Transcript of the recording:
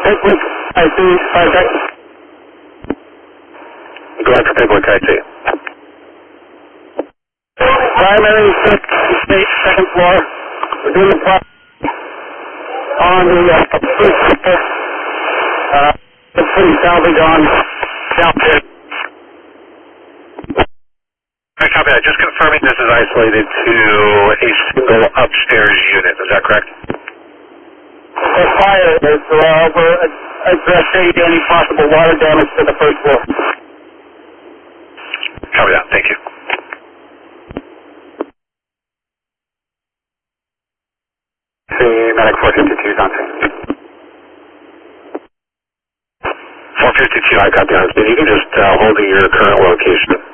Pickwick, IT, contact. Go after Pickwick IT. Primary, state, second floor. We're doing the plot on the first floor. Putting salvage on down there. Alright, copy that. Just confirming this is isolated to a single upstairs unit. Is that correct? The fire is we're addressing any possible water damage to the first floor. Copy that. Thank you. See medic 452 is on scene. 452, I got the on scene. You can just hold at your current location.